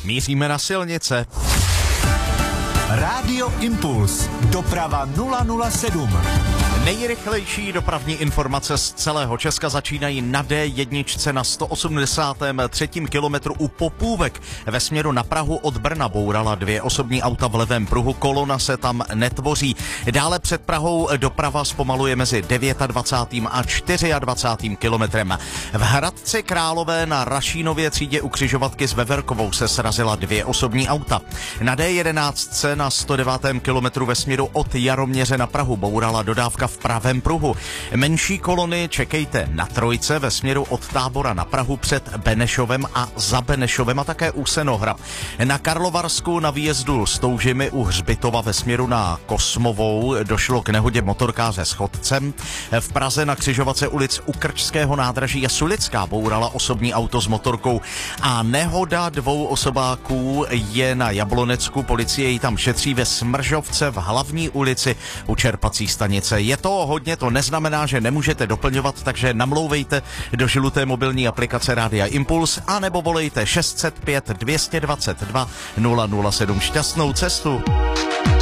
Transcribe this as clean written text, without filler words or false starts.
míříme na silnice. Rádio Impuls. Doprava 007. Nejrychlejší dopravní informace z celého Česka začínají na D1 na 183. kilometru u Popůvek. Ve směru na Prahu od Brna bourala 2 osobní auta v levém pruhu, kolona se tam netvoří. Dále před Prahou doprava zpomaluje mezi 29. a 24. kilometrem. V Hradci Králové na Rašínově třídě u křižovatky s Veverkovou se srazila 2 osobní auta. Na D11 na 109. kilometru ve směru od Jaroměře na Prahu bourala dodávka v pravém pruhu. Menší kolony čekejte na Trojce ve směru od Tábora na Prahu před Benešovem a za Benešovem a také u Senohra. Na Karlovarsku na výjezdu z Toužimy u Hřbitova ve směru na Kosmovou došlo k nehodě motorkáře s chodcem. V Praze na křižovatce ulic u Krčského nádraží a Sulická bourala osobní auto s motorkou a nehoda 2 osobáků je na Jablonecku. Policie ji tam šetří ve Smržovce v Hlavní ulici u čerpací stanice. Je to hodně, to neznamená, že nemůžete doplňovat, takže namlouvejte do žluté mobilní aplikace Rádia Impuls a nebo volejte 605 222 007. Šťastnou cestu.